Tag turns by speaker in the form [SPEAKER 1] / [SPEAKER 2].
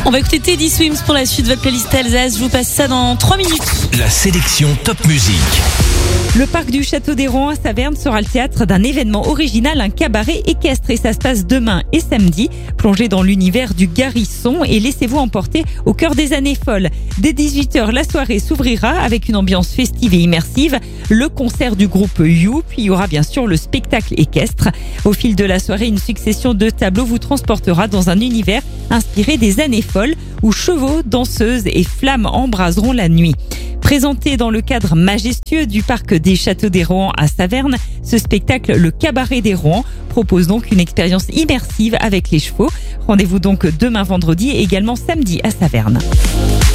[SPEAKER 1] On va écouter Teddy Swims pour la suite de votre playlist Alsace. Je vous passe ça dans 3 minutes.
[SPEAKER 2] La sélection Top Music.
[SPEAKER 3] Le parc du Château des Rohan à Saverne sera le théâtre d'un événement original, un cabaret équestre, et ça se passe demain et samedi. Plongez dans l'univers du Garrison et laissez-vous emporter au cœur des années folles. Dès 18h, la soirée s'ouvrira avec une ambiance festive et immersive, le concert du groupe You, puis il y aura bien sûr le spectacle équestre. Au fil de la soirée, une succession de tableaux vous transportera dans un univers inspiré des années folles où chevaux, danseuses et flammes embraseront la nuit. Présenté dans le cadre majestueux du parc des Châteaux des Rohan à Saverne, ce spectacle, le Cabaret des Rohan, propose donc une expérience immersive avec les chevaux. Rendez-vous donc demain vendredi et également samedi à Saverne.